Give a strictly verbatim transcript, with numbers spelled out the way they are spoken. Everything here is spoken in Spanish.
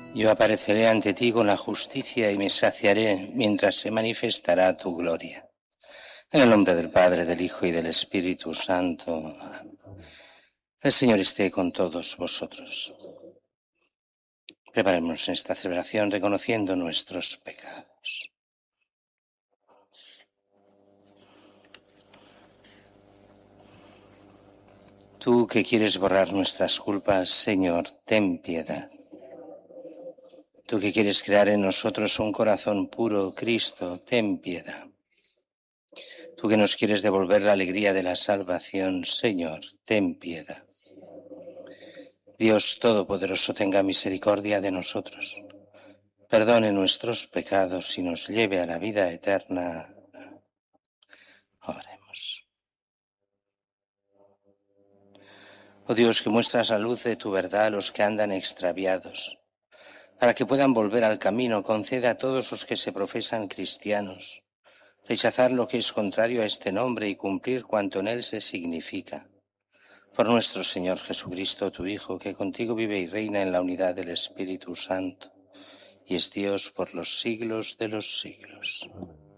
Yo apareceré ante ti con la justicia y me saciaré mientras se manifestará tu gloria. En el nombre del Padre, del Hijo y del Espíritu Santo. El Señor esté con todos vosotros. Preparemos esta celebración reconociendo nuestros pecados. Tú que quieres borrar nuestras culpas, Señor, ten piedad. Tú que quieres crear en nosotros un corazón puro, Cristo, ten piedad. Tú que nos quieres devolver la alegría de la salvación, Señor, ten piedad. Dios Todopoderoso tenga misericordia de nosotros, perdone nuestros pecados y nos lleve a la vida eterna. Oremos. Oh Dios, que muestras la luz de tu verdad a los que andan extraviados, para que puedan volver al camino, conceda a todos los que se profesan cristianos rechazar lo que es contrario a este nombre y cumplir cuanto en él se significa. Por nuestro Señor Jesucristo, tu Hijo, que contigo vive y reina en la unidad del Espíritu Santo, y es Dios por los siglos de los siglos.